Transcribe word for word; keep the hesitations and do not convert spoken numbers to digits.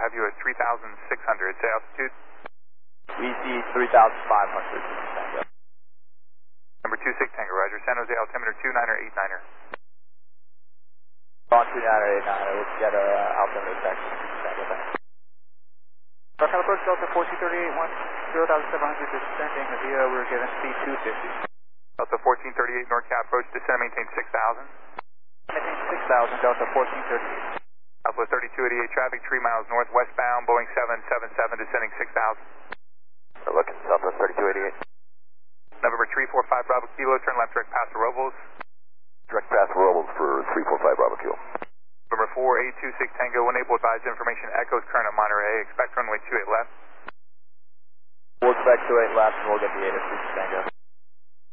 have you at three thousand six hundred. Say altitude. E C three thousand five hundred. Tango. Number two six Tango, roger. San Jose altimeter two niner eight niner. On two niner eight niner, let's get a uh, altimeter check. Tango, thanks. North approach Delta fourteen thirty-eight, one zero thousand seven hundred, descending via, we're given speed two fifty. Delta fourteen thirty-eight, NorCal approach, descend, maintain six thousand. Maintain six thousand, Delta fourteen thirty-eight. Alpha thirty-two eighty-eight, traffic three miles north, westbound, Boeing seven seven seven, descending six thousand. We're looking, Delta thirty-two eighty-eight. November three four five, Bravo Kilo, turn left direct past the Robles. Direct past Robles for three four five, Bravo Kilo. Number four eight two six Tango, enable advised information, echoes current at Monterey, expect runway two eight left. We'll expect two eight left and we'll get the eight oh two Tango.